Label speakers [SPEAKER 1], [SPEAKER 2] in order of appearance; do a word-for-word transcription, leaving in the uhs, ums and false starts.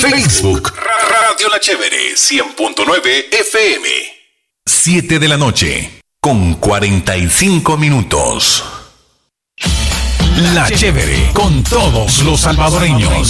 [SPEAKER 1] Facebook. Radio La Chévere, cien punto nueve F M. siete de la noche, con cuarenta y cinco minutos. La Chévere, con todos los salvadoreños.